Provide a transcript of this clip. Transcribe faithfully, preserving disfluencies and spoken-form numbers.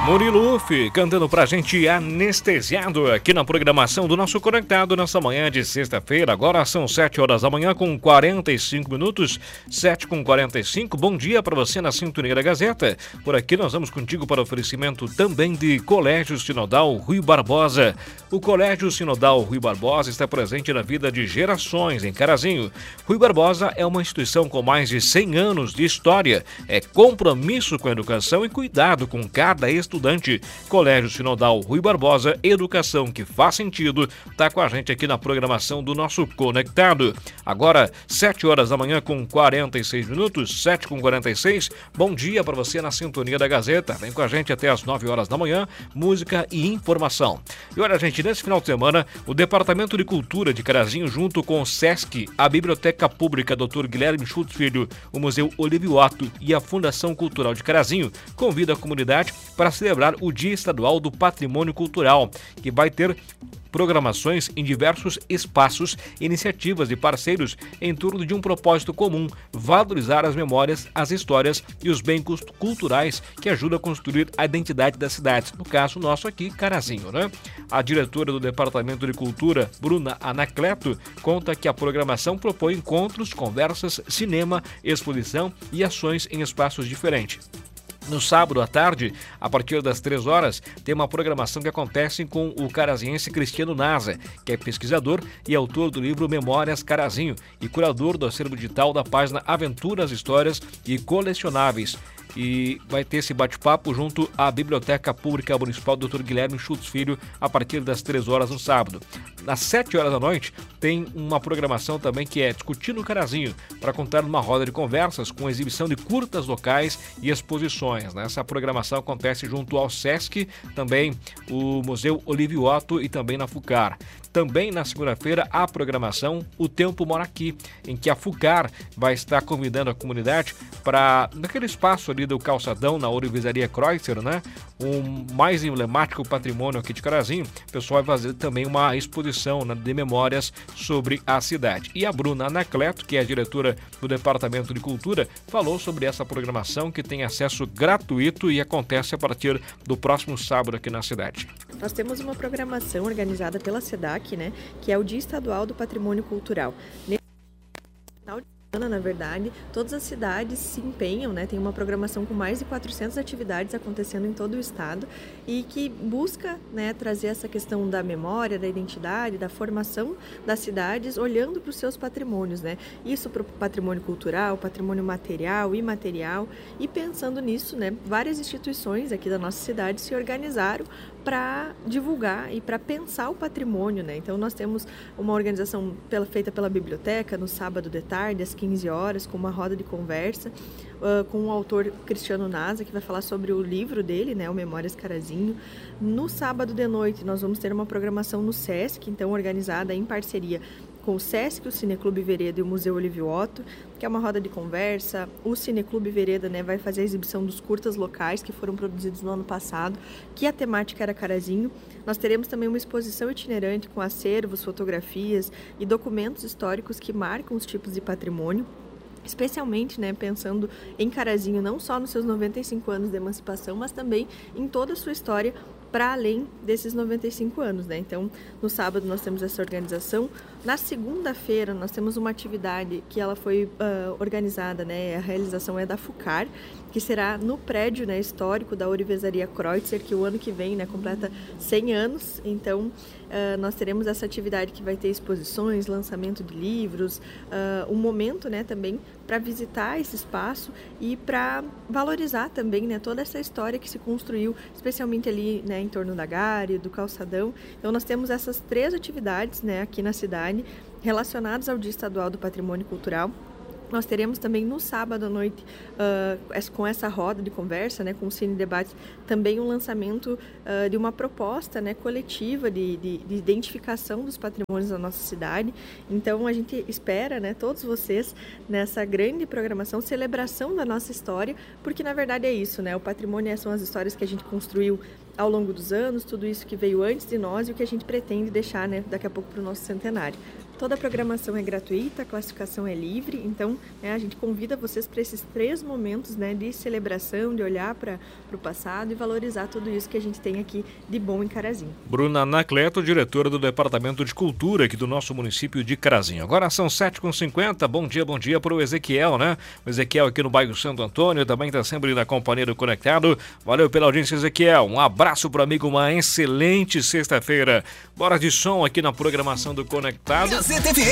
Murilo Uff cantando pra gente Anestesiado aqui na programação do nosso Conectado nessa manhã de sexta-feira. Agora são sete horas da manhã com quarenta e cinco minutos, sete com quarenta e cinco. Bom dia para você na Sintonia da Gazeta. Por aqui nós vamos contigo para o oferecimento também de Colégio Sinodal Rui Barbosa. O Colégio Sinodal Rui Barbosa está presente na vida de gerações em Carazinho. Rui Barbosa é uma instituição com mais de cem anos de história. É compromisso com a educação e cuidado com cada estudante. Estudante, Colégio Sinodal Rui Barbosa, educação que faz sentido, está com a gente aqui na programação do nosso Conectado. Agora, sete horas da manhã com quarenta e seis minutos, sete com quarenta e seis. Bom dia para você na Sintonia da Gazeta. Vem com a gente até as nove horas da manhã, música e informação. E olha, gente, nesse final de semana, o Departamento de Cultura de Carazinho, junto com o SESC, a Biblioteca Pública doutor Guilherme Schultz Filho, o Museu Olívio Otto e a Fundação Cultural de Carazinho, convida a comunidade para celebrar o Dia Estadual do Patrimônio Cultural, que vai ter programações em diversos espaços, iniciativas de parceiros em torno de um propósito comum: valorizar as memórias, as histórias e os bens culturais que ajudam a construir a identidade das cidades. No caso nosso aqui, Carazinho, né? A diretora do Departamento de Cultura, Bruna Anacleto, conta que a programação propõe encontros, conversas, cinema, exposição e ações em espaços diferentes. No sábado à tarde, a partir das três horas, tem uma programação que acontece com o caraziense Cristiano Naza, que é pesquisador e autor do livro Memórias Carazinho e curador do acervo digital da página Aventuras, Histórias e Colecionáveis. E vai ter esse bate-papo junto à Biblioteca Pública Municipal doutor Guilherme Schultz Filho a partir das três horas no sábado. Às sete horas da noite tem uma programação também que é Discutindo Carazinho, para contar uma roda de conversas com exibição de curtas locais e exposições. Essa programação acontece junto ao SESC, também o Museu Olívio Otto e também na FUCAR. Também na segunda-feira, a programação O Tempo Mora Aqui, em que a FUCAR vai estar convidando a comunidade para, naquele espaço ali do calçadão, na Ourivesaria Kreutzer, né? Um mais emblemático patrimônio aqui de Carazinho, o pessoal vai fazer também uma exposição, né, de memórias sobre a cidade. E a Bruna Anacleto, que é a diretora do Departamento de Cultura, falou sobre essa programação que tem acesso gratuito e acontece a partir do próximo sábado aqui na cidade. Nós temos uma programação organizada pela SEDAC, né, que é o Dia Estadual do Patrimônio Cultural. Nesse final de semana, na verdade, todas as cidades se empenham, né, tem uma programação com mais de quatrocentas atividades acontecendo em todo o estado e que busca, né, trazer essa questão da memória, da identidade, da formação das cidades, olhando para os seus patrimônios, né, isso para o patrimônio cultural, patrimônio material, imaterial, e pensando nisso, né, várias instituições aqui da nossa cidade se organizaram para divulgar e para pensar o patrimônio, né? Então nós temos uma organização pela, feita pela biblioteca no sábado de tarde, às quinze horas, com uma roda de conversa uh, com o autor Cristiano Naza, que vai falar sobre o livro dele, né, o Memórias Carazinho. No sábado de noite nós vamos ter uma programação no SESC, então organizada em parceria com o SESC, o Cineclube Vereda e o Museu Olívio Otto, que é uma roda de conversa. O Cineclube Vereda, né, vai fazer a exibição dos curtas locais que foram produzidos no ano passado, que a temática era Carazinho. Nós teremos também uma exposição itinerante com acervos, fotografias e documentos históricos que marcam os tipos de patrimônio, especialmente, né, pensando em Carazinho, não só nos seus noventa e cinco anos de emancipação, mas também em toda a sua história para além desses noventa e cinco anos, né? Então, no sábado nós temos essa organização. Na segunda-feira nós temos uma atividade que ela foi uh, organizada, né? A realização é da FUCAR, que será no prédio, né, histórico da Ourivesaria Kreutzer, que o ano que vem, né, completa cem anos. Então, uh, nós teremos essa atividade que vai ter exposições, lançamento de livros, uh, um momento, né, também para visitar esse espaço e para valorizar também, né, toda essa história que se construiu, especialmente ali, né, em torno da Gare, do calçadão. Então, nós temos essas três atividades, né, aqui na cidade relacionadas ao Dia Estadual do Patrimônio Cultural. Nós teremos também no sábado à noite, uh, com essa roda de conversa, né, com o Cine Debate, também um lançamento uh, de uma proposta, né, coletiva de, de, de identificação dos patrimônios da nossa cidade. Então, a gente espera, né, todos vocês nessa grande programação, celebração da nossa história, porque na verdade é isso, né, o patrimônio são as histórias que a gente construiu ao longo dos anos, tudo isso que veio antes de nós e o que a gente pretende deixar, né, daqui a pouco para o nosso centenário. Toda a programação é gratuita, a classificação é livre, então né, a gente convida vocês para esses três momentos, né, de celebração, de olhar para o passado e valorizar tudo isso que a gente tem aqui de bom em Carazinho. Bruna Anacleto, diretora do Departamento de Cultura aqui do nosso município de Carazinho. Agora são sete e cinquenta, bom dia, bom dia para o Ezequiel, né? O Ezequiel aqui no bairro Santo Antônio, também está sempre na companhia do Conectado. Valeu pela audiência, Ezequiel. Um abraço para o amigo, uma excelente sexta-feira. Bora de som aqui na programação do Conectado.